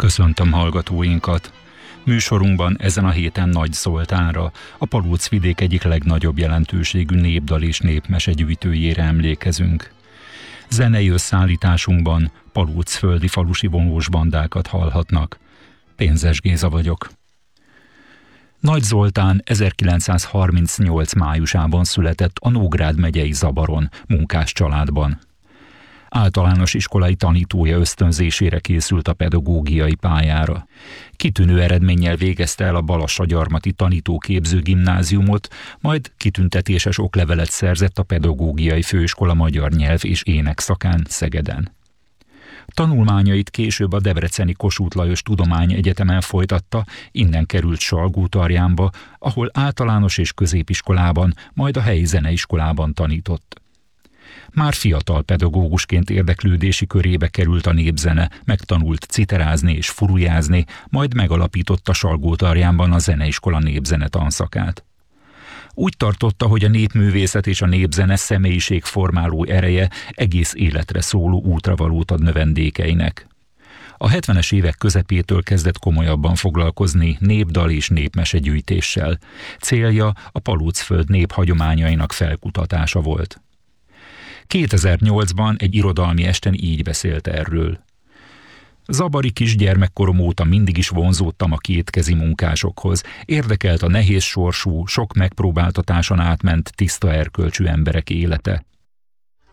Köszöntöm hallgatóinkat! Műsorunkban ezen a héten Nagy Zoltánra, a Palóc-vidék egyik legnagyobb jelentőségű népdal és népmese gyűjtőjére emlékezünk. Zenei összeállításunkban palócföldi falusi vonós bandákat hallhatnak. Pénzes Géza vagyok. Nagy Zoltán 1938 májusában született a Nógrád megyei Zabaron, munkás családban. Általános iskolai tanítója ösztönzésére készült a pedagógiai pályára. Kitűnő eredménnyel végezte el a Balassagyarmati Tanítóképző Gimnáziumot, majd kitüntetéses oklevelet szerzett a Pedagógiai Főiskola magyar nyelv és ének szakán Szegeden. Tanulmányait később a debreceni Kossuth Lajos Tudományegyetemen folytatta, innen került Salgótarjánba, ahol általános és középiskolában, majd a helyi zeneiskolában tanított. Már fiatal pedagógusként érdeklődési körébe került a népzene, megtanult citerázni és furujázni, majd megalapította Salgótarjánban a zeneiskola népzene tanszakát. Úgy tartotta, hogy a népművészet és a népzene személyiségformáló ereje egész életre szóló útravalót ad növendékeinek. A 70-es évek közepétől kezdett komolyabban foglalkozni népdal és népmesegyűjtéssel. Célja a Palócföld néphagyományainak felkutatása volt. 2008-ban egy irodalmi esten így beszélt erről. Zabari kisgyermekkorom óta mindig is vonzódtam a kétkezi munkásokhoz. Érdekelt a nehéz sorsú, sok megpróbáltatáson átment tiszta erkölcsű emberek élete.